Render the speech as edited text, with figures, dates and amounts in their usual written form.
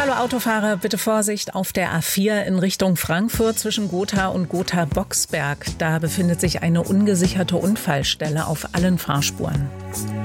Hallo Autofahrer, bitte Vorsicht auf der A4 in Richtung Frankfurt zwischen Gotha und Gotha-Boxberg. Da befindet sich eine ungesicherte Unfallstelle auf allen Fahrspuren.